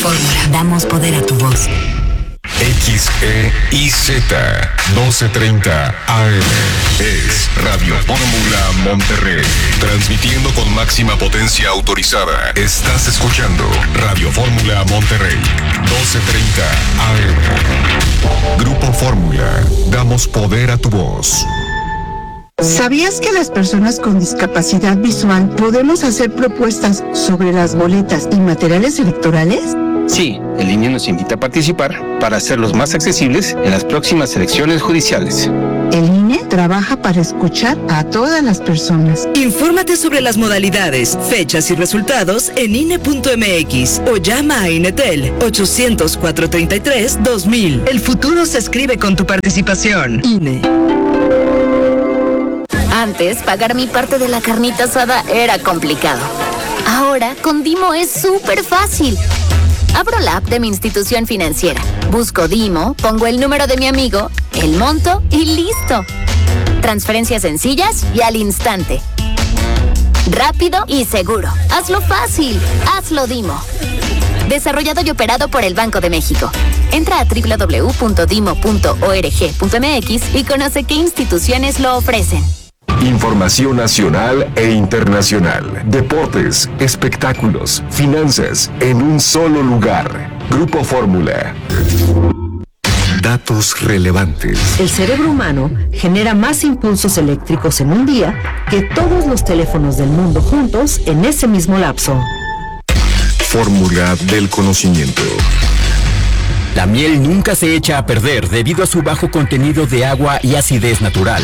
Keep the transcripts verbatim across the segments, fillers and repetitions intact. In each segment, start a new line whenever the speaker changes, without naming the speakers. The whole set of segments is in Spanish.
Fórmula. Damos poder a tu voz.
X E I Z doce treinta A M es Radio Fórmula Monterrey, transmitiendo con máxima potencia autorizada. Estás escuchando Radio Fórmula Monterrey, doce treinta A M. Grupo Fórmula, damos poder a tu voz.
¿Sabías que las personas con discapacidad visual podemos hacer propuestas sobre las boletas y materiales electorales?
Sí, el I N E nos invita a participar para hacerlos más accesibles en las próximas elecciones judiciales.
El I N E trabaja para escuchar a todas las personas.
Infórmate sobre las modalidades, fechas y resultados en I N E punto M X o llama a INETEL ochocientos, cuatrocientos treinta y tres, dos mil. El futuro se escribe con tu participación. I N E.
Antes, pagar mi parte de la carnita asada era complicado. Ahora, con Dimo es súper fácil. Abro la app de mi institución financiera, busco Dimo, pongo el número de mi amigo, el monto y listo. Transferencias sencillas y al instante. Rápido y seguro. Hazlo fácil. Hazlo Dimo. Desarrollado y operado por el Banco de México. Entra a doble u doble u doble u punto dimo punto org punto m x y conoce qué instituciones lo ofrecen.
Información nacional e internacional, deportes, espectáculos, finanzas, en un solo lugar. Grupo Fórmula. Datos relevantes.
El cerebro humano genera más impulsos eléctricos en un día que todos los teléfonos del mundo juntos en ese mismo lapso.
Fórmula del conocimiento.
La miel nunca se echa a perder debido a su bajo contenido de agua y acidez natural.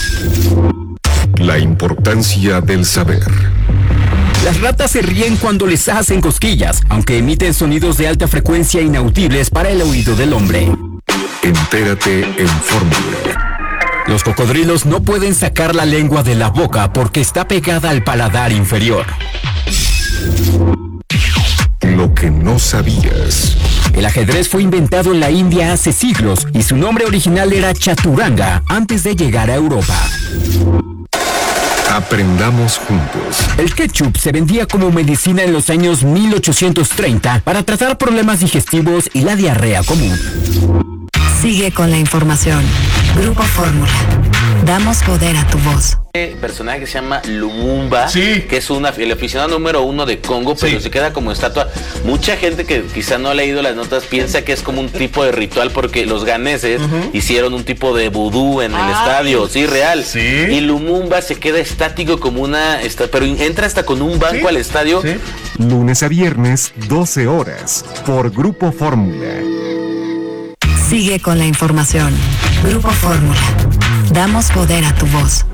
La importancia del saber.
Las ratas se ríen cuando les hacen cosquillas, aunque emiten sonidos de alta frecuencia inaudibles para el oído del hombre.
Entérate en Fórmula.
Los cocodrilos no pueden sacar la lengua de la boca porque está pegada al paladar inferior.
Lo que no sabías.
El ajedrez fue inventado en la India hace siglos y su nombre original era chaturanga antes de llegar a Europa.
Aprendamos juntos.
El ketchup se vendía como medicina en los años mil ochocientos treinta para tratar problemas digestivos y la diarrea común.
Sigue con la información. Grupo Fórmula. Damos poder a tu voz.
Un personaje que se llama Lumumba,
sí.
que es una, el aficionado número uno de Congo, pero sí. se queda como estatua. Mucha gente que quizá no ha leído las notas piensa que es como un tipo de ritual porque los ganeses uh-huh. hicieron un tipo de vudú en el Ay. estadio, sí, real.
¿Sí?
Y Lumumba se queda estático como una, pero entra hasta con un banco ¿Sí? al estadio.
¿Sí? Lunes a viernes, doce horas, por Grupo Fórmula.
Sigue con la información. Grupo Fórmula. Damos poder a tu voz.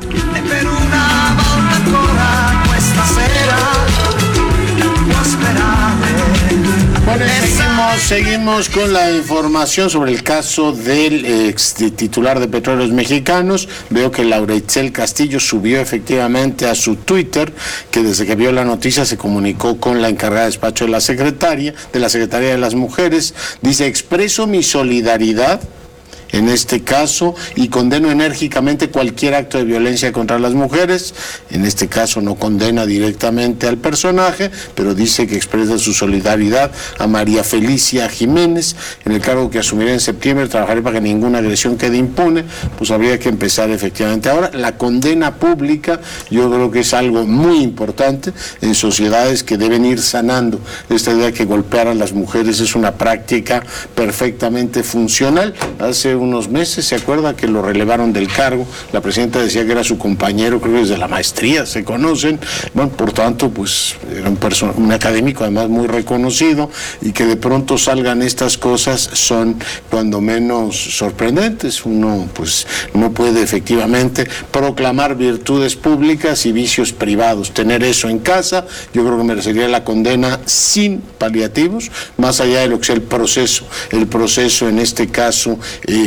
Bueno, seguimos, seguimos con la información sobre el caso del ex titular de Petróleos Mexicanos. Veo que Laura Itzel Castillo subió efectivamente a su Twitter que desde que vio la noticia se comunicó con la encargada de despacho de la secretaria, de la Secretaría de las Mujeres. Dice: expreso mi solidaridad en este caso y condeno enérgicamente cualquier acto de violencia contra las mujeres. En este caso no condena directamente al personaje, pero dice que expresa su solidaridad a María Felicia Jiménez. En el cargo que asumiré en septiembre trabajaré para que ninguna agresión quede impune. Pues habría que empezar efectivamente. Ahora, la condena pública yo creo que es algo muy importante en sociedades que deben ir sanando esta idea de que golpear a las mujeres es una práctica perfectamente funcional. Hace unos meses, ¿se acuerda que lo relevaron del cargo? La presidenta decía que era su compañero, creo que desde la maestría se conocen. Bueno, por tanto, pues era un, person- un académico además muy reconocido, y que de pronto salgan estas cosas son cuando menos sorprendentes. Uno pues no puede efectivamente proclamar virtudes públicas y vicios privados. Tener eso en casa, yo creo que merecería la condena sin paliativos, más allá de lo que sea el proceso, el proceso en este caso eh,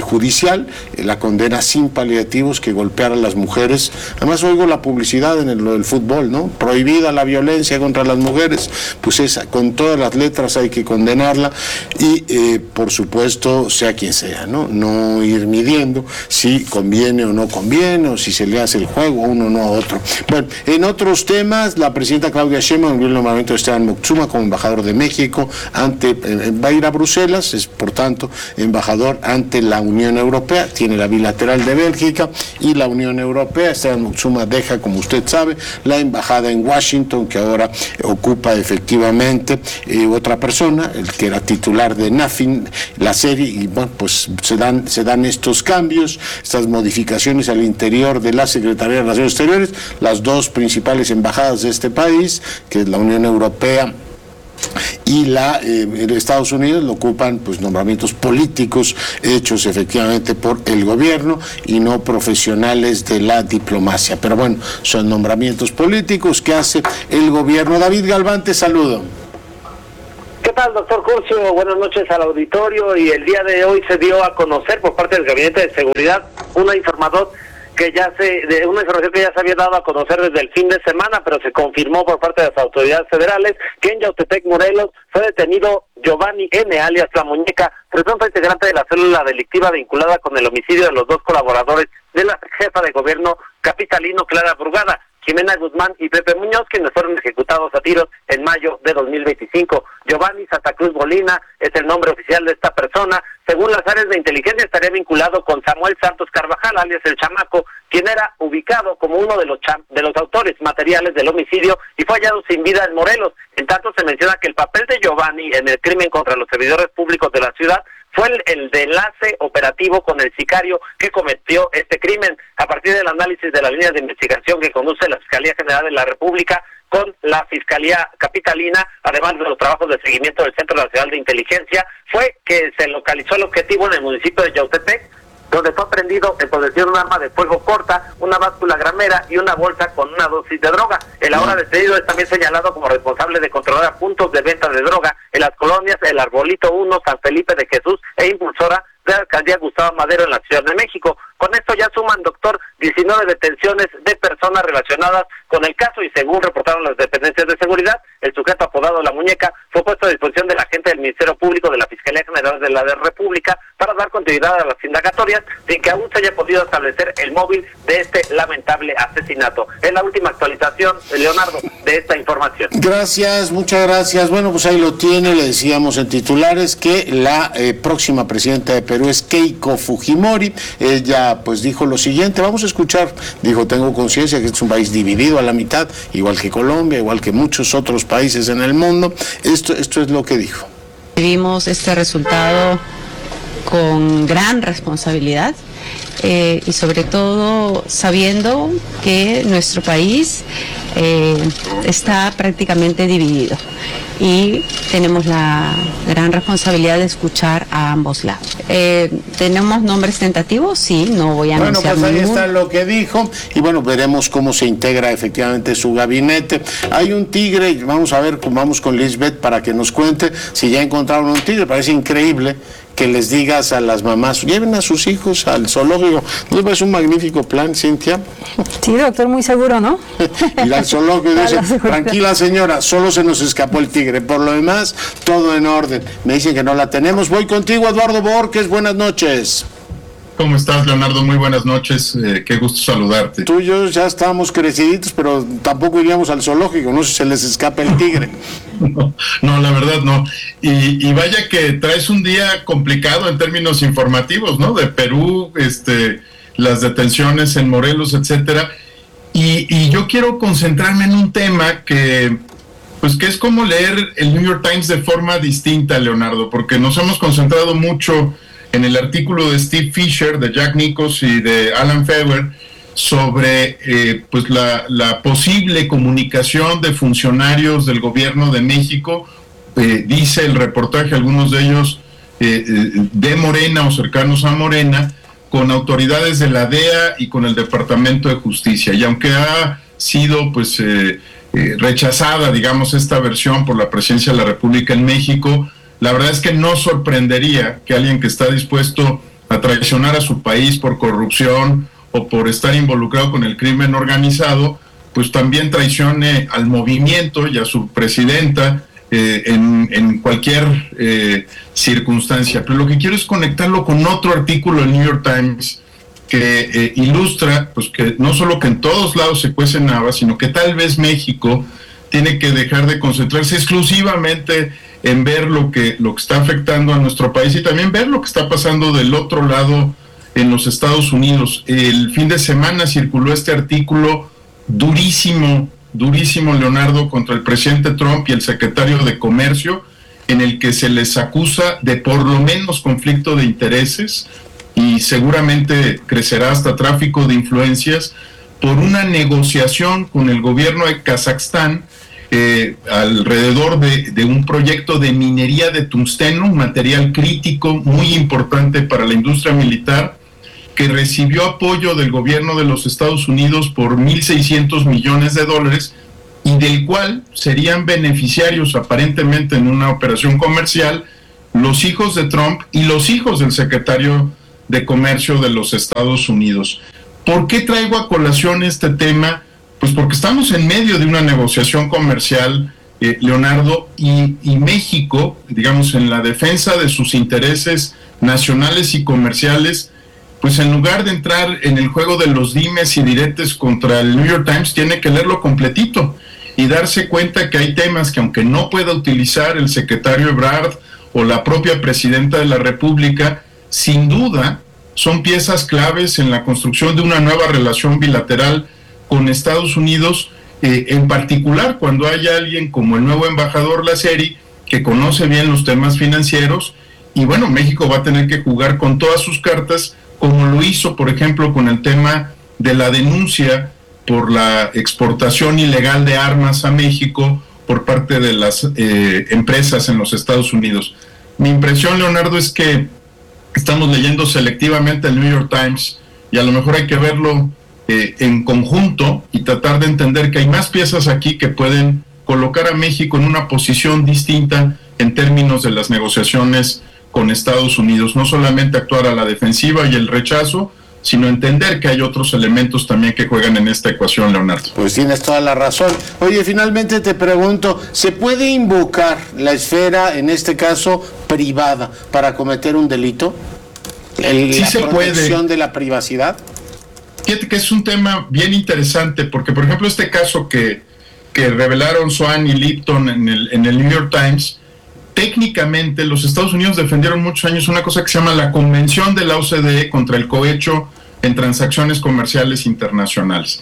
judicial, eh, la condena sin paliativos que golpear a las mujeres. Además oigo la publicidad en el, lo del fútbol, ¿no? Prohibida la violencia contra las mujeres, pues esa, con todas las letras hay que condenarla y eh, por supuesto sea quien sea, ¿no? No ir midiendo si conviene o no conviene, o si se le hace el juego a uno o no a otro. Bueno, en otros temas, la presidenta Claudia Sheinbaum envió el nombramiento de Esteban Moctezuma como embajador de México ante, eh, va a ir a Bruselas, es por tanto embajador ante la Unión Europea, tiene la bilateral de Bélgica y la Unión Europea. Esteban Moctezuma deja, como usted sabe, la embajada en Washington, que ahora ocupa efectivamente eh, otra persona, el que era titular de NAFIN, la serie, y bueno, pues se dan, se dan estos cambios, estas modificaciones al interior de la Secretaría de Relaciones Exteriores. Las dos principales embajadas de este país, que es la Unión Europea y la eh, Estados Unidos, lo ocupan pues nombramientos políticos hechos efectivamente por el gobierno y no profesionales de la diplomacia, pero bueno, son nombramientos políticos que hace el gobierno. David Galván, te saludo.
¿Qué tal, doctor Curcio? Buenas noches al auditorio. Y el día de hoy se dio a conocer por parte del Gabinete de Seguridad una informador que ya se, de una información que ya se había dado a conocer desde el fin de semana, pero se confirmó por parte de las autoridades federales que en Yautepec, Morelos, fue detenido Giovanni N., alias La Muñeca, presunto integrante de la célula delictiva vinculada con el homicidio de los dos colaboradores de la jefa de gobierno capitalino, Clara Brugada, Jimena Guzmán y Pepe Muñoz, quienes fueron ejecutados a tiros en mayo de dos mil veinticinco. Giovanni Santa Cruz Molina es el nombre oficial de esta persona. Según las áreas de inteligencia, estaría vinculado con Samuel Santos Carvajal, alias El Chamaco, quien era ubicado como uno de los de los autores materiales del homicidio y fue hallado sin vida en Morelos. En tanto, se menciona que el papel de Giovanni en el crimen contra los servidores públicos de la ciudad fue el, el de enlace operativo con el sicario que cometió este crimen. A partir del análisis de las líneas de investigación que conduce la Fiscalía General de la República con la Fiscalía Capitalina, además de los trabajos de seguimiento del Centro Nacional de Inteligencia, fue que se localizó el objetivo en el municipio de Yautepec, donde fue aprendido en posesión un arma de fuego corta, una báscula gramera y una bolsa con una dosis de droga. El ahora detenido es también señalado como responsable de controlar puntos de venta de droga en las colonias El Arbolito uno, San Felipe de Jesús e impulsora de la alcaldía Gustavo Madero en la Ciudad de México. Con esto ya suman, doctor, diecinueve detenciones de personas relacionadas con el caso y según reportaron las dependencias de seguridad, el sujeto apodado La Muñeca fue puesto a disposición de la agente del Ministerio Público de la Fiscalía General de la República para dar continuidad a las indagatorias sin que aún se haya podido establecer el móvil de este lamentable asesinato. Es la última actualización, Leonardo, de esta información.
Gracias, muchas gracias. Bueno, pues ahí lo tiene, le decíamos en titulares que la eh, próxima presidenta de Perú es Keiko Fujimori. Ella pues dijo lo siguiente, vamos a escuchar, dijo, tengo conciencia que este es un país dividido a la mitad, igual que Colombia, igual que muchos otros países en el mundo. Esto, esto es lo que dijo.
Vimos este resultado con gran responsabilidad eh, y sobre todo sabiendo que nuestro país eh, está prácticamente dividido y tenemos la gran responsabilidad de escuchar a ambos lados. Eh, ¿Tenemos nombres tentativos? Sí, no voy a
bueno,
anunciar
pues ahí
ningún.
está lo que dijo y bueno, veremos cómo se integra efectivamente su gabinete. Hay un tigre, vamos a ver, vamos con Lisbeth para que nos cuente si ya encontraron un tigre. Parece increíble que les digas a las mamás, lleven a sus hijos al zoológico. ¿No les parece un magnífico plan, Cintia?
Sí, doctor, muy seguro, ¿no?
Ir al zoológico y dice, tranquila señora, solo se nos escapó el tigre, por lo demás, todo en orden. Me dicen que no la tenemos. Voy contigo, Eduardo Borges, buenas noches.
¿Cómo estás, Leonardo? Muy buenas noches, eh, qué gusto saludarte.
Tú y yo ya estábamos creciditos, pero tampoco iríamos al zoológico, no sé si se les escapa el tigre.
No, no, la verdad no. Y, y vaya que traes un día complicado en términos informativos, ¿no? De Perú, este, las detenciones en Morelos, etcétera. Y, y yo quiero concentrarme en un tema que, pues, que es como leer el New York Times de forma distinta, Leonardo, porque nos hemos concentrado mucho en el artículo de Steve Fisher, de Jack Nicholls y de Alan Feber sobre eh, pues la, la posible comunicación de funcionarios del gobierno de México, eh, dice el reportaje, algunos de ellos eh, de Morena o cercanos a Morena, con autoridades de la D E A y con el Departamento de Justicia. Y aunque ha sido pues eh, eh, rechazada, digamos, esta versión por la Presidencia de la República en México, la verdad es que no sorprendería que alguien que está dispuesto a traicionar a su país por corrupción o por estar involucrado con el crimen organizado, pues también traicione al movimiento y a su presidenta eh, en, en cualquier eh, circunstancia. Pero lo que quiero es conectarlo con otro artículo del New York Times que eh, ilustra pues que no solo que en todos lados se cuecen habas, sino que tal vez México tiene que dejar de concentrarse exclusivamente en ver lo que, lo que está afectando a nuestro país y también ver lo que está pasando del otro lado en los Estados Unidos. El fin de semana circuló este artículo durísimo, durísimo, Leonardo, contra el presidente Trump y el secretario de Comercio, en el que se les acusa de por lo menos conflicto de intereses y seguramente crecerá hasta tráfico de influencias por una negociación con el gobierno de Kazajstán eh, alrededor de, de un proyecto de minería de tungsteno, un material crítico muy importante para la industria militar, que recibió apoyo del gobierno de los Estados Unidos por mil seiscientos millones de dólares y del cual serían beneficiarios aparentemente en una operación comercial los hijos de Trump y los hijos del secretario de Comercio de los Estados Unidos. ¿Por qué traigo a colación este tema? Pues porque estamos en medio de una negociación comercial, eh, Leonardo, y, y México, digamos, en la defensa de sus intereses nacionales y comerciales, pues en lugar de entrar en el juego de los dimes y diretes contra el New York Times, tiene que leerlo completito y darse cuenta que hay temas que aunque no pueda utilizar el secretario Ebrard o la propia presidenta de la República, sin duda son piezas claves en la construcción de una nueva relación bilateral con Estados Unidos, eh, en particular cuando haya alguien como el nuevo embajador Laceri, que conoce bien los temas financieros, y bueno, México va a tener que jugar con todas sus cartas, como lo hizo, por ejemplo, con el tema de la denuncia por la exportación ilegal de armas a México por parte de las eh, empresas en los Estados Unidos. Mi impresión, Leonardo, es que estamos leyendo selectivamente el New York Times y a lo mejor hay que verlo eh, en conjunto y tratar de entender que hay más piezas aquí que pueden colocar a México en una posición distinta en términos de las negociaciones con Estados Unidos, no solamente actuar a la defensiva y el rechazo, sino entender que hay otros elementos también que juegan en esta ecuación, Leonardo.
Pues tienes toda la razón. Oye, finalmente te pregunto, ¿se puede invocar la esfera, en este caso, privada, para cometer un delito? El,
sí
la
se
protección
puede.
de la privacidad.
Fíjate que es un tema bien interesante, porque por ejemplo este caso que, que revelaron Swan y Lipton en el, en el New York Times, técnicamente los Estados Unidos defendieron muchos años una cosa que se llama la Convención de la O C D E contra el cohecho en transacciones comerciales internacionales.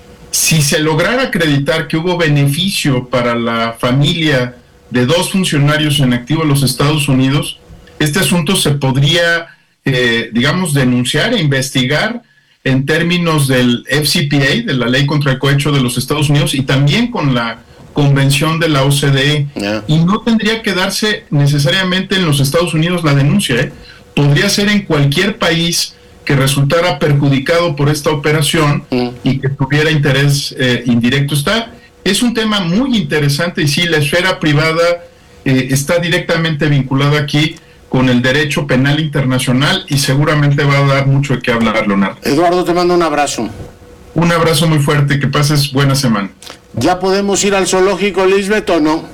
Si se lograra acreditar que hubo beneficio para la familia de dos funcionarios en activo de los Estados Unidos, este asunto se podría, eh, digamos, denunciar e investigar en términos del F C P A, de la Ley contra el Cohecho de los Estados Unidos, y también con la Convención de la O C D E, yeah. Y no tendría que darse necesariamente en los Estados Unidos la denuncia, ¿eh? Podría ser en cualquier país que resultara perjudicado por esta operación mm. y que tuviera interés eh, indirecto. Está, es un tema muy interesante y sí, la esfera privada eh, está directamente vinculada aquí con el derecho penal internacional y seguramente va a dar mucho de qué hablar, Leonardo.
Eduardo, te mando un abrazo.
Un abrazo muy fuerte, que pases buena semana.
¿Ya podemos ir al zoológico, Lisbeth, o no?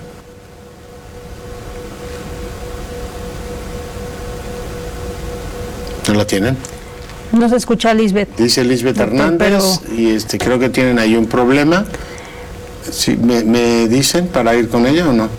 ¿No la tienen?
No se escucha Lisbeth.
Dice Lisbeth Hernández, pero... y este creo que tienen ahí un problema. Sí, ¿me, me dicen para ir con ella o no?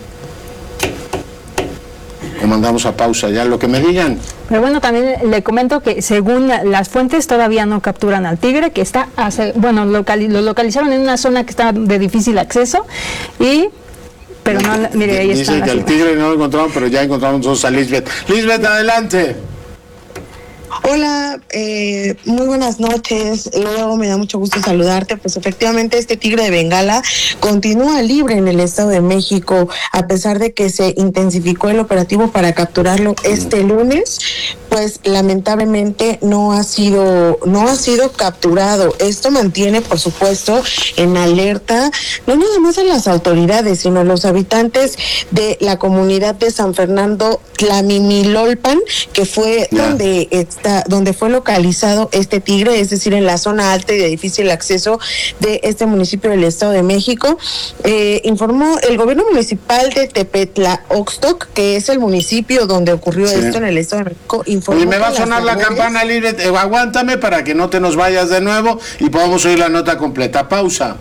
O mandamos a pausa ya, lo que me digan.
Pero bueno, también le comento que según las fuentes todavía no capturan al tigre, que está, hace, bueno, locali lo localizaron en una zona que está de difícil acceso y... Pero no, mire, ahí está.
Dice que al tigre no lo encontramos, pero ya encontramos dos a Lisbeth. Lisbeth, adelante.
Hola, eh, muy buenas noches. Luego me da mucho gusto saludarte. Pues efectivamente este tigre de Bengala continúa libre en el Estado de México, a pesar de que se intensificó el operativo para capturarlo este lunes. pues lamentablemente no ha sido, no ha sido capturado. Esto mantiene, por supuesto, en alerta no nada más a las autoridades, sino a los habitantes de la comunidad de San Fernando Tlamimilolpan, que fue yeah. donde está, donde fue localizado este tigre, es decir, en la zona alta y de difícil acceso de este municipio del Estado de México. Eh, informó el gobierno municipal de Tepetlaoxtoc, que es el municipio donde ocurrió sí. esto en el Estado de México.
Informó. Y me va a sonar la campana, Libre, eh, aguántame para que no te nos vayas de nuevo y podamos oír la nota completa. Pausa.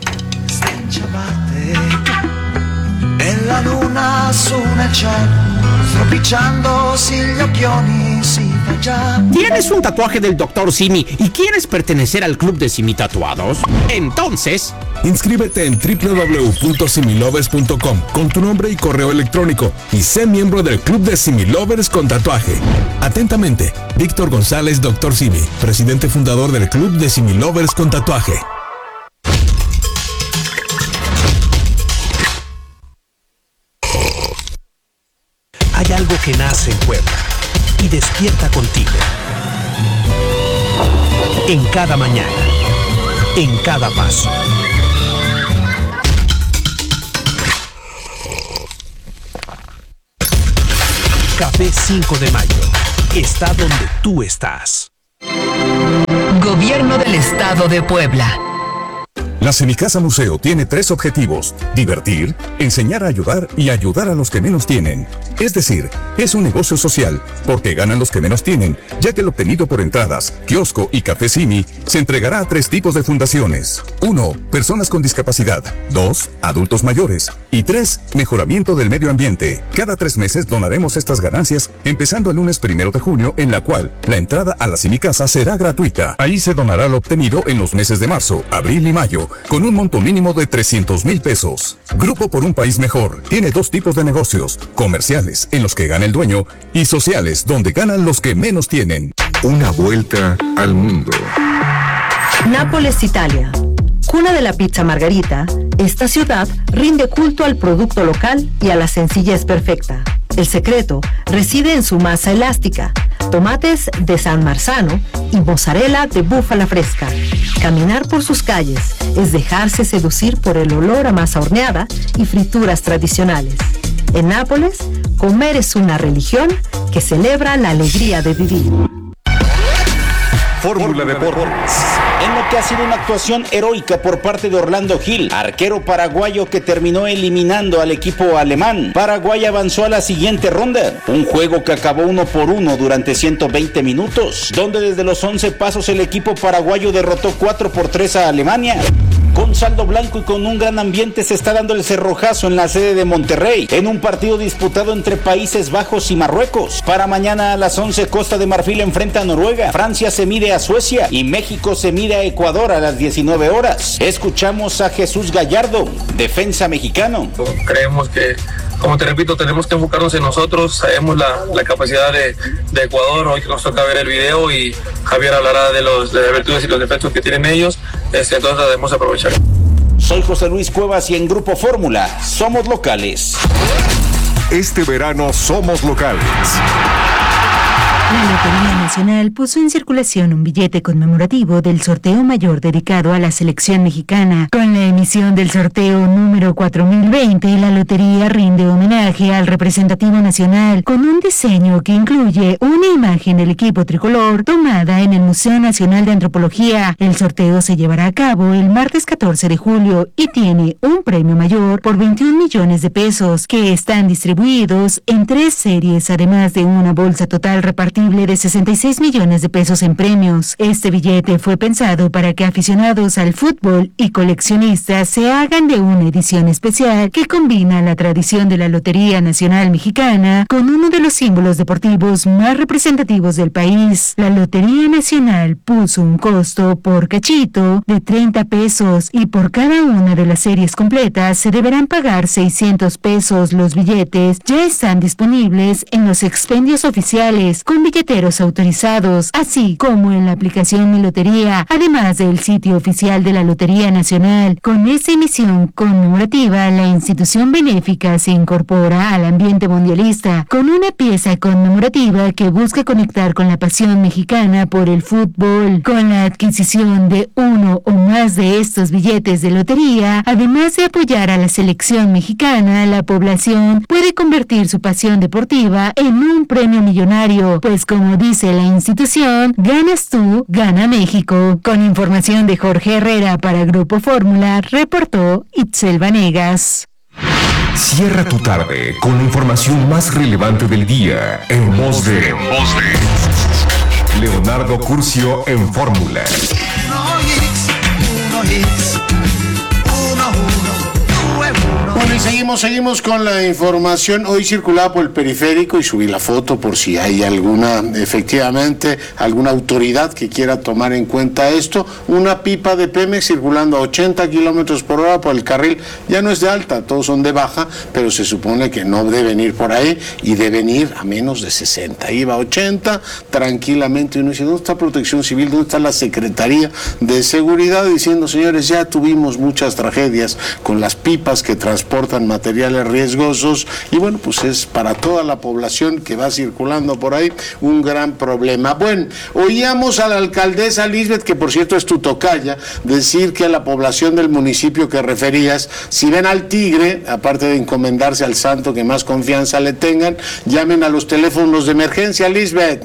E la luna su nel cielo, stropicciandosi gli occhioni, si fa già.
¿Tienes un tatuaje del doctor Simi y quieres pertenecer al club de Simi Tatuados? Entonces,
inscríbete en doble u doble u doble u punto similovers punto com con tu nombre y correo electrónico y sé miembro del club de Similovers con tatuaje. Atentamente, Víctor González, doctor Simi, presidente fundador del club de Similovers con tatuaje.
Hay algo que nace en Puebla y despierta contigo. En cada mañana, en cada paso. Café cinco de mayo está donde tú estás.
Gobierno del Estado de Puebla.
La Semicasa Museo tiene tres objetivos: divertir, enseñar a ayudar y ayudar a los que menos tienen. Es decir, es un negocio social, porque ganan los que menos tienen, ya que el obtenido por entradas, kiosco y café Simi se entregará a tres tipos de fundaciones. Uno, personas con discapacidad. Dos, adultos mayores. Y tres, mejoramiento del medio ambiente. Cada tres meses donaremos estas ganancias, empezando el lunes primero de junio, en la cual la entrada a la Semicasa será gratuita. Ahí se donará lo obtenido en los meses de marzo, abril y mayo, con un monto mínimo de trescientos mil pesos. Grupo por un País Mejor tiene dos tipos de negocios: comerciales, en los que gana el dueño, y sociales, donde ganan los que menos tienen. Una vuelta al mundo.
Nápoles, Italia. Cuna de la pizza margarita, esta ciudad rinde culto al producto local y a la sencillez perfecta. El secreto reside en su masa elástica, tomates de San Marzano y mozzarella de búfala fresca. Caminar por sus calles es dejarse seducir por el olor a masa horneada y frituras tradicionales. En Nápoles, comer es una religión que celebra la alegría de vivir.
Fórmula Deportes.
En lo que ha sido una actuación heroica por parte de Orlando Gil, arquero paraguayo que terminó eliminando al equipo alemán. Paraguay avanzó a la siguiente ronda, un juego que acabó uno por uno durante ciento veinte minutos, donde desde los once pasos el equipo paraguayo derrotó cuatro por tres a Alemania. Con saldo blanco y con un gran ambiente se está dando el cerrojazo en la sede de Monterrey, en un partido disputado entre Países Bajos y Marruecos. Para mañana a las once, Costa de Marfil enfrenta a Noruega, Francia se mide a Suecia y México se mide a Ecuador a las diecinueve horas. Escuchamos a Jesús Gallardo, defensa mexicano.
Creemos que, como te repito, tenemos que enfocarnos en nosotros. Sabemos la, la capacidad de, de Ecuador. Hoy nos toca ver el video y Javier hablará de, los, de las virtudes y los defectos que tienen ellos. Este, entonces debemos aprovechar.
Soy José Luis Cuevas y en Grupo Fórmula somos locales.
Este verano somos locales.
La Lotería Nacional puso en circulación un billete conmemorativo del sorteo mayor dedicado a la selección mexicana. Con la emisión del sorteo número cuatro mil veinte, la lotería rinde homenaje al representativo nacional con un diseño que incluye una imagen del equipo tricolor tomada en el Museo Nacional de Antropología. El sorteo se llevará a cabo el martes catorce de julio y tiene un premio mayor por veintiún millones de pesos que están distribuidos en tres series, además de una bolsa total repartida de sesenta y seis millones de pesos en premios. Este billete fue pensado para que aficionados al fútbol y coleccionistas se hagan de una edición especial que combina la tradición de la Lotería Nacional Mexicana con uno de los símbolos deportivos más representativos del país. La Lotería Nacional puso un costo por cachito de treinta pesos y por cada una de las series completas se deberán pagar seiscientos pesos. Los billetes ya están disponibles en los expendios oficiales con billeteros autorizados, así como en la aplicación Mi Lotería, además del sitio oficial de la Lotería Nacional. Con esta emisión conmemorativa, la institución benéfica se incorpora al ambiente mundialista con una pieza conmemorativa que busca conectar con la pasión mexicana por el fútbol. Con la adquisición de uno o más de estos billetes de lotería, además de apoyar a la selección mexicana, la población puede convertir su pasión deportiva en un premio millonario, pues como dice la institución, ganas tú, gana México. Con información de Jorge Herrera para Grupo Fórmula, reportó Itzel Vanegas.
Cierra tu tarde con la información más relevante del día en voz de, en voz de Leonardo Curcio en Fórmula.
Bueno, y seguimos, seguimos con la información. Hoy circulaba por el periférico y subí la foto por si hay alguna, efectivamente, alguna autoridad que quiera tomar en cuenta esto. Una pipa de Pemex circulando a ochenta kilómetros por hora por el carril. Ya no es de alta, todos son de baja, pero se supone que no deben ir por ahí y deben ir a menos de sesenta. Iba a ochenta tranquilamente y uno dice, ¿dónde está Protección Civil? ¿Dónde está la Secretaría de Seguridad? Diciendo, señores, ya tuvimos muchas tragedias con las pipas que transportan materiales riesgosos y bueno, pues es para toda la población que va circulando por ahí un gran problema. Bueno, oíamos a la alcaldesa Lisbeth, que por cierto es tu tocaya, decir que a la población del municipio que referías, si ven al tigre, aparte de encomendarse al santo que más confianza le tengan, llamen a los teléfonos de emergencia, Lisbeth.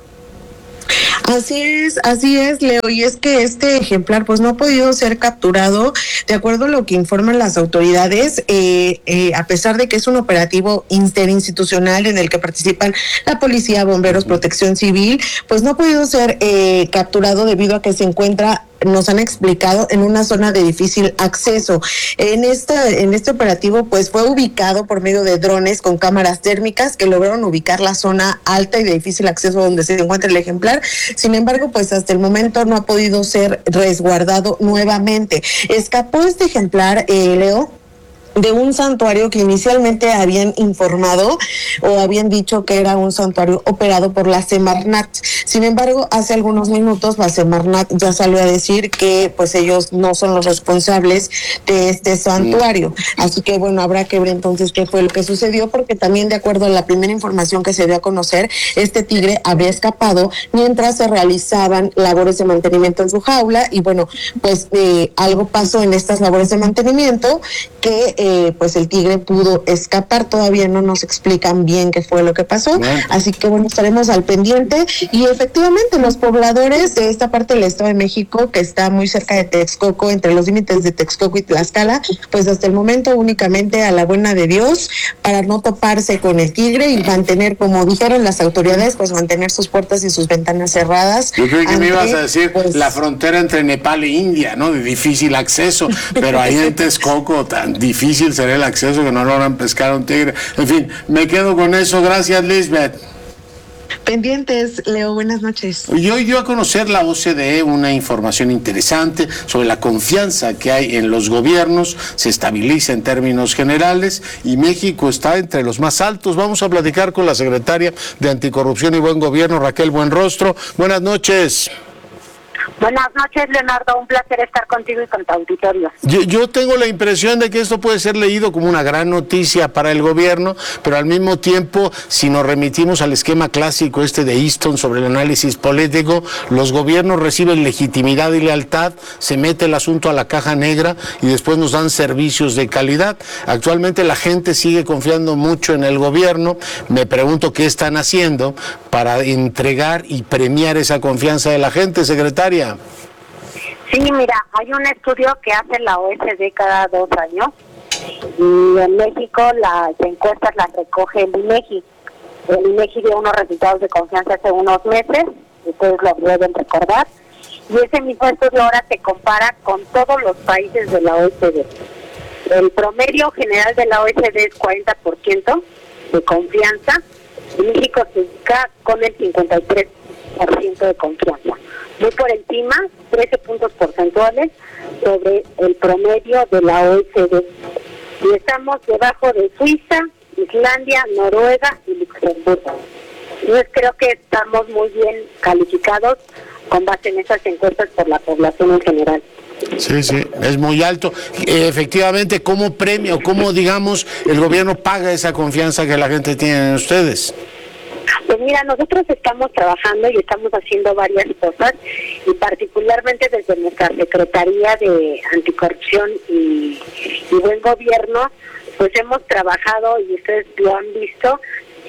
Así es, así es, Leo, y es que este ejemplar pues no ha podido ser capturado, de acuerdo a lo que informan las autoridades, eh, eh, a pesar de que es un operativo interinstitucional en el que participan la policía, bomberos, protección civil, pues no ha podido ser eh, capturado debido a que se encuentra, nos han explicado, en una zona de difícil acceso. En esta, en este operativo pues fue ubicado por medio de drones con cámaras térmicas que lograron ubicar la zona alta y de difícil acceso donde se encuentra el ejemplar. Sin embargo, pues hasta el momento no ha podido ser resguardado nuevamente. Escapó este ejemplar, eh, Leo, de un santuario que inicialmente habían informado o habían dicho que era un santuario operado por la Semarnat. Sin embargo, hace algunos minutos la Semarnat ya salió a decir que pues ellos no son los responsables de este santuario. Así que bueno, habrá que ver entonces qué fue lo que sucedió, porque también de acuerdo a la primera información que se dio a conocer, este tigre habría escapado mientras se realizaban labores de mantenimiento en su jaula y bueno, pues eh, algo pasó en estas labores de mantenimiento que Eh, pues el tigre pudo escapar. Todavía no nos explican bien qué fue lo que pasó, bueno. Así que bueno, estaremos al pendiente. Y efectivamente los pobladores de esta parte del Estado de México, que está muy cerca de Texcoco, entre los límites de Texcoco y Tlaxcala, pues hasta el momento únicamente a la buena de Dios para no toparse con el tigre y mantener, como dijeron las autoridades, pues mantener sus puertas y sus ventanas cerradas.
Yo creo que ante, me ibas a decir pues, la frontera entre Nepal e India, ¿no? De difícil acceso, pero ahí en Texcoco tan difícil será el acceso que no logran pescar a un tigre. En fin, me quedo con eso. Gracias, Lisbeth.
Pendientes, Leo, buenas noches.
Y hoy dio a conocer la O C D E una información interesante sobre la confianza que hay en los gobiernos, se estabiliza en términos generales y México está entre los más altos. Vamos a platicar con la secretaria de Anticorrupción y Buen Gobierno, Raquel Buenrostro. Buenas noches.
Buenas noches, Leonardo, un placer estar contigo y con tu auditorio.
Yo, yo tengo la impresión de que esto puede ser leído como una gran noticia para el gobierno, pero al mismo tiempo, si nos remitimos al esquema clásico este de Easton sobre el análisis político, los gobiernos reciben legitimidad y lealtad, se mete el asunto a la caja negra y después nos dan servicios de calidad. Actualmente la gente sigue confiando mucho en el gobierno. Me pregunto qué están haciendo para entregar y premiar esa confianza de la gente, secretaria.
Sí, mira, hay un estudio que hace la O E C D cada dos años y en México las encuestas las recoge el INEGI. El INEGI dio unos resultados de confianza hace unos meses, ustedes lo deben recordar, y ese mismo estudio ahora se compara con todos los países de la O E C D. El promedio general de la O E C D es cuarenta por ciento de confianza y México se ubica con el cincuenta y tres por ciento de confianza. Muy por encima, trece puntos porcentuales sobre el promedio de la O E C D. Y estamos debajo de Suiza, Islandia, Noruega y Luxemburgo. Entonces creo que estamos muy bien calificados con base en esas encuestas por la población en general.
Sí, sí, es muy alto. Eh, efectivamente, ¿cómo premia o cómo, digamos, el gobierno paga esa confianza que la gente tiene en ustedes?
Pues mira, nosotros estamos trabajando y estamos haciendo varias cosas, y particularmente desde nuestra Secretaría de Anticorrupción y, y Buen Gobierno, pues hemos trabajado, y ustedes lo han visto,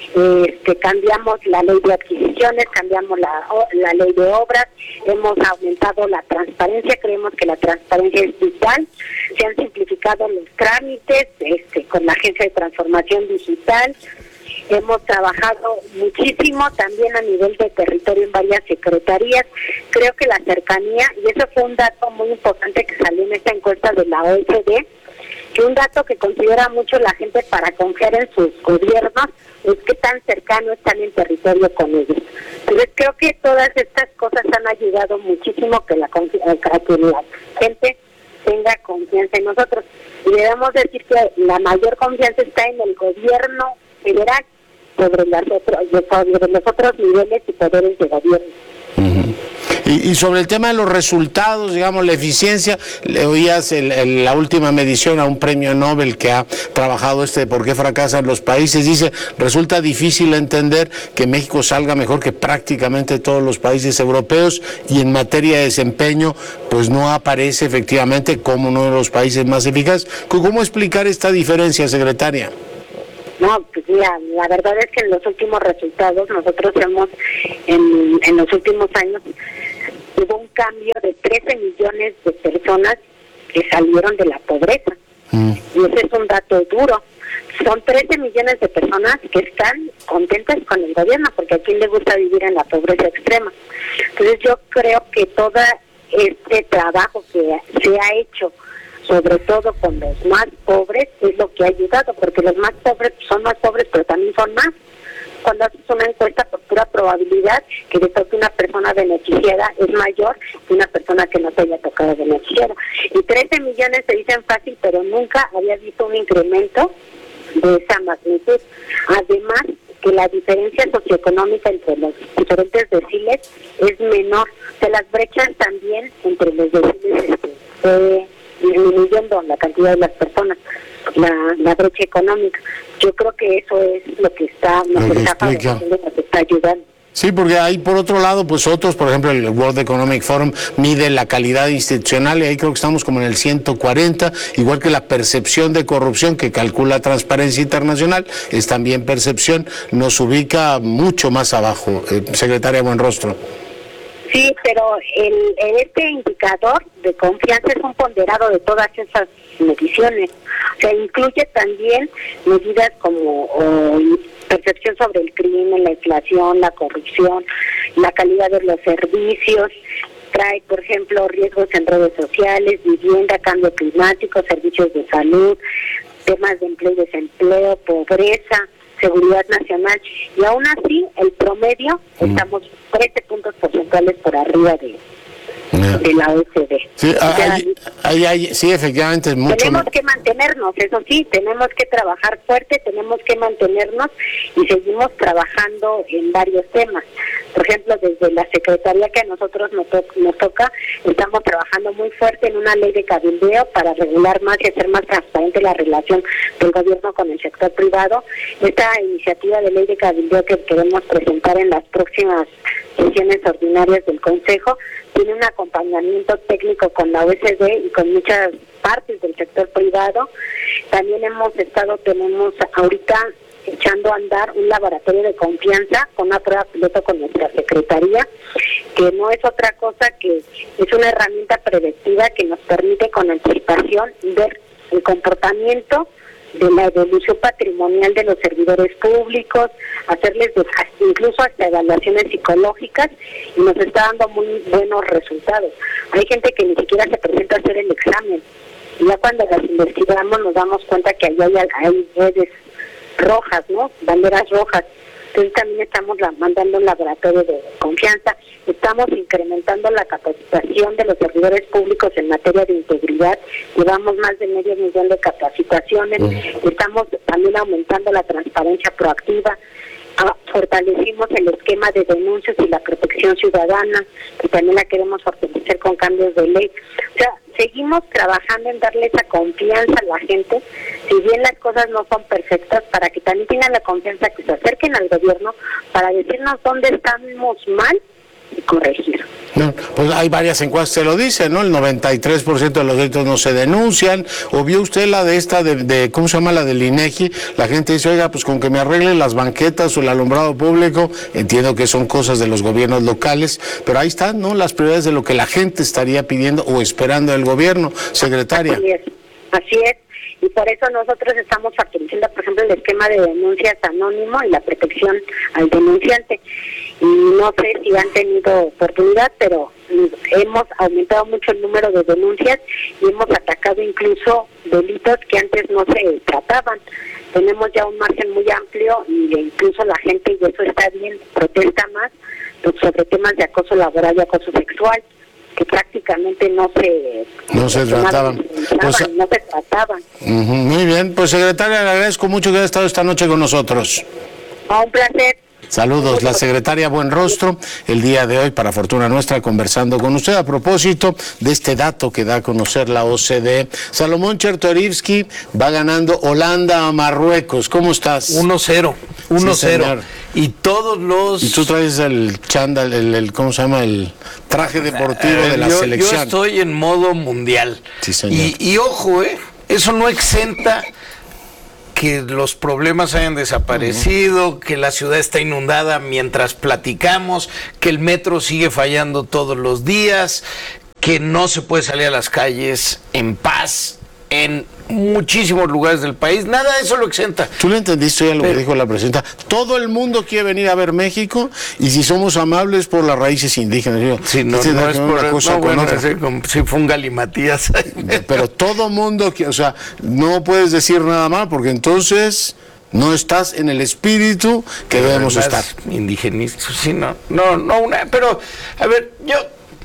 este, cambiamos la ley de adquisiciones, cambiamos la, la ley de obras, hemos aumentado la transparencia, creemos que la transparencia es vital, se han simplificado los trámites este, con la Agencia de Transformación Digital. Hemos trabajado muchísimo también a nivel de territorio en varias secretarías. Creo que la cercanía, y eso fue un dato muy importante que salió en esta encuesta de la O E C D, que un dato que considera mucho la gente para confiar en sus gobiernos es que tan cercano están en territorio con ellos. Entonces creo que todas estas cosas han ayudado muchísimo que la, a que la gente tenga confianza en nosotros. Y debemos decir que la mayor confianza está en el gobierno federal sobre, las otros, sobre los otros niveles y poderes de gobierno.
Uh-huh. y, y sobre el tema de los resultados, digamos, la eficiencia, le oías el, el, la última medición a un premio Nobel que ha trabajado este de por qué fracasan los países, dice, resulta difícil entender que México salga mejor que prácticamente todos los países europeos, y en materia de desempeño pues no aparece efectivamente como uno de los países más eficaces. ¿Cómo explicar esta diferencia, secretaria?
No, pues mira, la verdad es que en los últimos resultados nosotros hemos, en, en los últimos años, hubo un cambio de trece millones de personas que salieron de la pobreza. Mm. Y ese es un dato duro. Son trece millones de personas que están contentas con el gobierno, porque a quién le gusta vivir en la pobreza extrema. Entonces yo creo que todo este trabajo que se ha hecho, sobre todo con los más pobres, es lo que ha ayudado, porque los más pobres son más pobres, pero también son más. Cuando haces una encuesta por pura probabilidad, que le toque una persona beneficiada es mayor que una persona que no se haya tocado beneficiada. Y trece millones se dicen fácil, pero nunca había visto un incremento de esa magnitud. Además, que la diferencia socioeconómica entre los diferentes deciles es menor. Se las brechas también entre los deciles este, eh, disminuyendo la cantidad de las personas, la, la brecha económica. Yo creo que eso es lo que está, nos está favoreciendo, nos está ayudando.
Sí, porque hay por otro lado, pues otros, por ejemplo, el World Economic Forum mide la calidad institucional y ahí creo que estamos como en el ciento cuarenta, igual que la percepción de corrupción que calcula Transparencia Internacional, es también percepción, nos ubica mucho más abajo. Eh, secretaria Buenrostro.
Sí, pero el, el, este indicador de confianza es un ponderado de todas esas mediciones. O sea, incluye también medidas como o, percepción sobre el crimen, la inflación, la corrupción, la calidad de los servicios. Trae, por ejemplo, riesgos en redes sociales, vivienda, cambio climático, servicios de salud, temas de empleo y desempleo, pobreza, seguridad nacional, y aún así el promedio mm. estamos trece puntos porcentuales por arriba de, yeah. de la O E C D.
Sí, o sea, hay, hay, hay, sí, efectivamente es mucho.
Tenemos que mantenernos, eso sí, tenemos que trabajar fuerte, tenemos que mantenernos y seguimos trabajando en varios temas. Por ejemplo, desde la Secretaría que a nosotros nos, to nos toca, estamos trabajando muy fuerte en una ley de cabildeo para regular más y hacer más transparente la relación del gobierno con el sector privado. Esta iniciativa de ley de cabildeo que queremos presentar en las próximas sesiones ordinarias del Consejo tiene un acompañamiento técnico con la O E C D y con muchas partes del sector privado. También hemos estado, tenemos ahorita echando a andar un laboratorio de confianza con una prueba piloto con nuestra Secretaría, que no es otra cosa que es una herramienta preventiva que nos permite con anticipación ver el comportamiento de la evolución patrimonial de los servidores públicos, hacerles incluso hasta evaluaciones psicológicas, y nos está dando muy buenos resultados. Hay gente que ni siquiera se presenta a hacer el examen, y ya cuando las investigamos nos damos cuenta que ahí hay, hay redes rojas, ¿no? Banderas rojas. Entonces también estamos la, mandando un laboratorio de confianza, estamos incrementando la capacitación de los servidores públicos en materia de integridad, llevamos más de medio millón de capacitaciones, uh-huh. estamos también aumentando la transparencia proactiva, ah, fortalecimos el esquema de denuncias y la protección ciudadana, que también la queremos fortalecer con cambios de ley. O sea, seguimos trabajando en darle esa confianza a la gente, si bien las cosas no son perfectas, para que también tengan la confianza que se acerquen al gobierno para decirnos dónde estamos mal y corregir.
No, pues hay varias encuestas que lo dicen, ¿no? El noventa y tres por ciento de los delitos no se denuncian. ¿O vio usted la de esta, de, de ¿cómo se llama? La del INEGI. La gente dice, oiga, pues con que me arreglen las banquetas o el alumbrado público, entiendo que son cosas de los gobiernos locales, pero ahí están, ¿no? Las prioridades de lo que la gente estaría pidiendo o esperando del gobierno, secretaria.
Así es, así es. Y por eso nosotros estamos fortaleciendo, por ejemplo, el esquema de denuncias anónimo y la protección al denunciante. Y no sé si han tenido oportunidad, pero hemos aumentado mucho el número de denuncias y hemos atacado incluso delitos que antes no se trataban. Tenemos ya un margen muy amplio y incluso la gente, y eso está bien, protesta más sobre temas de acoso laboral y acoso sexual, que prácticamente no se
no se trataban,
pues, no se trataban.
Uh-huh, muy bien, pues secretaria, le agradezco mucho que haya estado esta noche con nosotros.
Oh, un placer.
Saludos, la secretaria Buenrostro, el día de hoy, para fortuna nuestra, conversando con usted a propósito de este dato que da a conocer la O C D E. Salomón Chertorivsky va ganando Holanda a Marruecos. ¿Cómo estás?
uno cero. uno cero.
Sí,
y todos los...
Y tú traes el chándal, el, el, ¿cómo se llama? El traje deportivo eh, de la
yo,
selección.
Yo estoy en modo mundial.
Sí, señor.
Y, y ojo, eh, eso no exenta que los problemas hayan desaparecido, uh-huh. que la ciudad está inundada mientras platicamos, que el metro sigue fallando todos los días, que no se puede salir a las calles en paz en muchísimos lugares del país. Nada de eso lo exenta.
¿Tú le entendiste ya lo Pero, que dijo la presidenta? Todo el mundo quiere venir a ver México y si somos amables por las raíces indígenas.
Sí, no, no es por cosa no, bueno, ese, si fue un galimatías.
Pero todo mundo, o sea, no puedes decir nada más porque entonces no estás en el espíritu que pero debemos estar.
Indigenistas, sí, no, no, no, una, pero, a ver, yo,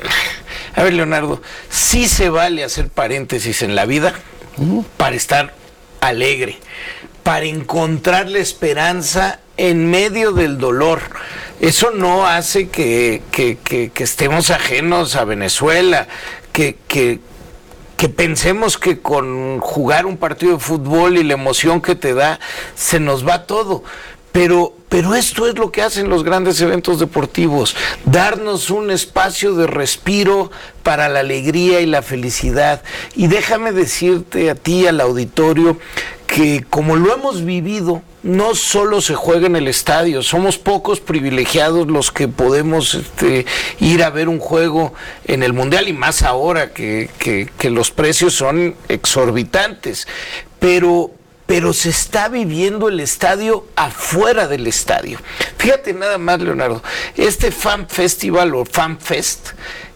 a ver, Leonardo, sí se vale hacer paréntesis en la vida para estar alegre, para encontrar la esperanza en medio del dolor. Eso no hace que, que, que, que estemos ajenos a Venezuela, que, que, que pensemos que con jugar un partido de fútbol y la emoción que te da, se nos va todo. Pero, pero esto es lo que hacen los grandes eventos deportivos, darnos un espacio de respiro para la alegría y la felicidad. Y déjame decirte a ti, al auditorio, que como lo hemos vivido, no solo se juega en el estadio, somos pocos privilegiados los que podemos este, ir a ver un juego en el Mundial, y más ahora que, que, que los precios son exorbitantes, pero... pero se está viviendo el estadio afuera del estadio. Fíjate nada más, Leonardo, este Fan Festival o Fan Fest,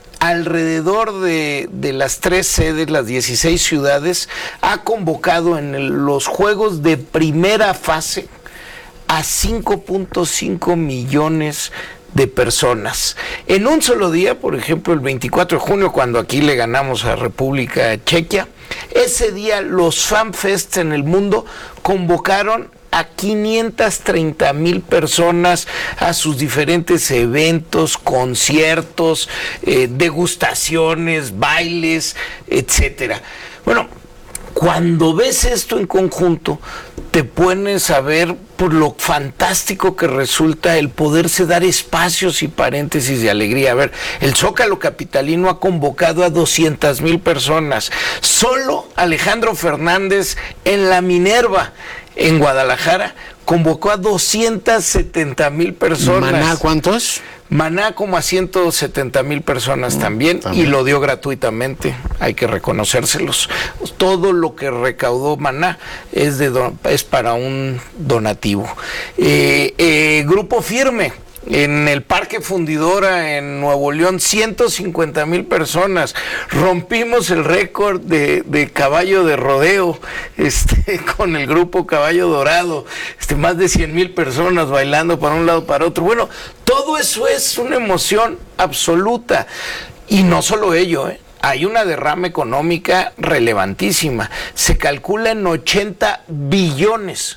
alrededor de, de las tres sedes, las dieciséis ciudades, ha convocado en el, los juegos de primera fase a cinco punto cinco millones de personas. En un solo día, por ejemplo, el veinticuatro de junio, cuando aquí le ganamos a República Chequia, ese día los FanFests en el mundo convocaron a quinientas treinta mil personas a sus diferentes eventos, conciertos, eh, degustaciones, bailes, etcétera. Bueno, cuando ves esto en conjunto, te pones a ver por lo fantástico que resulta el poderse dar espacios y paréntesis de alegría. A ver, el Zócalo capitalino ha convocado a doscientas mil personas. Solo Alejandro Fernández en la Minerva, en Guadalajara, convocó a doscientas setenta mil personas.
¿Maná cuántos?
Maná como a ciento setenta mil personas también, también, y lo dio gratuitamente, hay que reconocérselos. Todo lo que recaudó Maná es, de don, es para un donativo. Eh, eh, Grupo Firme, en el Parque Fundidora en Nuevo León, ciento cincuenta mil personas. Rompimos el récord de, de caballo de rodeo este, con el grupo Caballo Dorado, este, más de cien mil personas bailando para un lado para otro. Bueno, todo eso es una emoción absoluta. Y no solo ello, ¿eh? Hay una derrama económica relevantísima. Se calcula en ochenta billones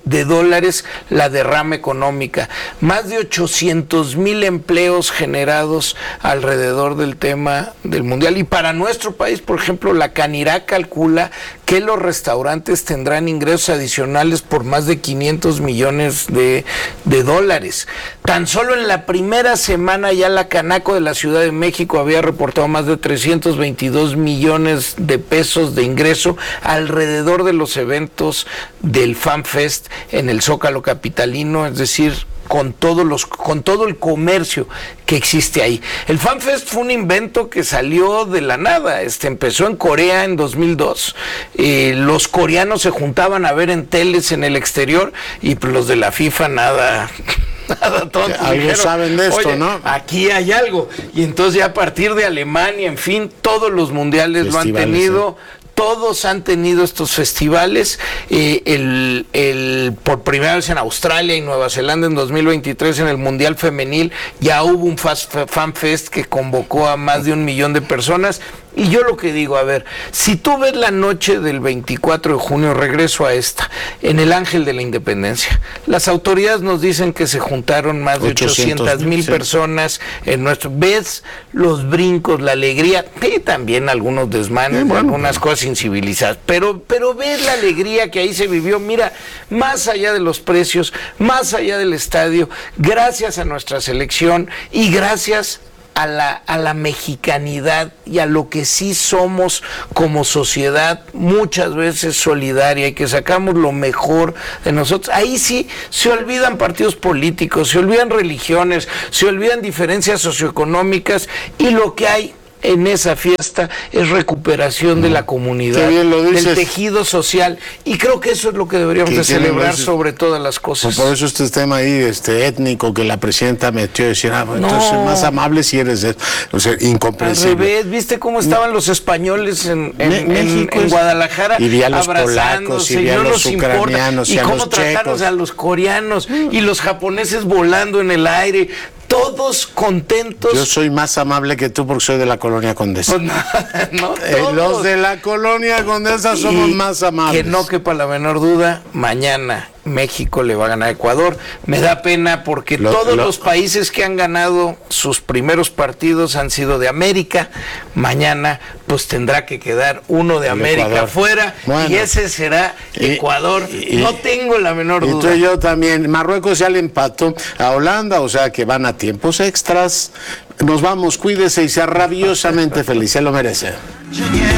de dólares la derrama económica, más de ochocientos mil empleos generados alrededor del tema del mundial. Y para nuestro país, por ejemplo, la Canirá calcula que los restaurantes tendrán ingresos adicionales por más de quinientos millones de, de dólares. Tan solo en la primera semana ya la Canaco de la Ciudad de México había reportado más de trescientos veintidós millones de pesos de ingreso alrededor de los eventos del FanFest en el Zócalo capitalino, es decir, con todos los con todo el comercio que existe ahí. El FanFest fue un invento que salió de la nada, este empezó en Corea en dos mil dos. Eh, los coreanos se juntaban a ver en teles en el exterior y pues, los de la FIFA nada nada tonto.
Algo dijeron, saben de esto, ¿no?
Aquí hay algo. Y entonces ya a partir de Alemania, en fin, todos los mundiales festivales, lo han tenido. ¿Eh? Todos han tenido estos festivales, eh, el, el, por primera vez en Australia y Nueva Zelanda en dos mil veintitrés en el Mundial Femenil ya hubo un FanFest que convocó a más de un millón de personas. Y yo lo que digo, a ver, si tú ves la noche del veinticuatro de junio, regreso a esta, en el Ángel de la Independencia, las autoridades nos dicen que se juntaron más de ochocientas mil sí. personas en nuestro, ves los brincos, la alegría, y también algunos desmanes, sí, bueno, algunas cosas incivilizadas, pero, pero ves la alegría que ahí se vivió, mira, más allá de los precios, más allá del estadio, gracias a nuestra selección y gracias A la, a la mexicanidad y a lo que sí somos como sociedad, muchas veces solidaria, y que sacamos lo mejor de nosotros. Ahí sí se olvidan partidos políticos, se olvidan religiones, se olvidan diferencias socioeconómicas, y lo que hay en esa fiesta es recuperación de la comunidad, del tejido social, y creo que eso es lo que deberíamos de celebrar sobre todas las cosas.
Por eso este tema ahí este étnico que la presidenta metió, decir, ah, bueno, no. entonces más amable si eres de, o sea, incomprensible.
Al revés, ¿viste cómo estaban los españoles en, en, en, en Guadalajara?
Y vi a los polacos, y vi a los ucranianos,
y, y cómo trataron a los coreanos, y los japoneses volando en el aire. Todos contentos.
Yo soy más amable que tú porque soy de la Colonia Condesa.
Pues no, no,
eh, los de la Colonia Condesa somos y más amables.
Que no quepa la menor duda, mañana México le va a ganar a Ecuador. Me da pena porque lo, todos lo... los países que han ganado sus primeros partidos han sido de América. Mañana pues tendrá que quedar uno de América Ecuador. Fuera, bueno, y ese será Ecuador. Y, y, no tengo la menor
y
duda.
Y tú y yo también. Marruecos ya le empató a Holanda, o sea que van a tiempos extras. Nos vamos, cuídese y sea rabiosamente feliz, se lo merece.